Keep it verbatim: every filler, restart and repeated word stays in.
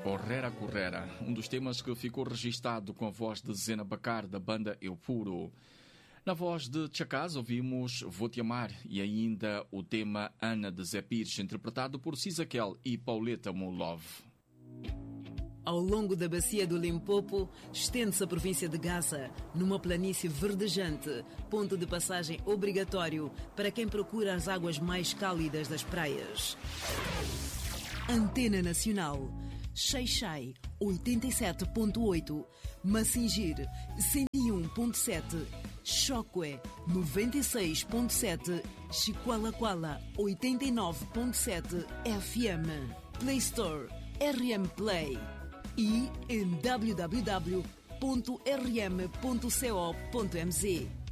Correra Correra, um dos temas que ficou registado com a voz de Zena Bacar, da banda Eu Puro. Na voz de Chacaz ouvimos Vou-te Amar e ainda o tema Ana de Zé Pires, interpretado por Cisaquel e Pauleta Molov. Ao longo da bacia do Limpopo, estende-se a província de Gaza, numa planície verdejante, ponto de passagem obrigatório para quem procura as águas mais cálidas das praias. Antena Nacional, Xai-Xai, oitenta e sete ponto oito, Masingir, cento e um ponto sete, Choque, noventa e seis ponto sete, Chiqualaquala, oitenta e nove ponto sete F M, Play Store, R M Play e em w w w ponto r m ponto co ponto m z.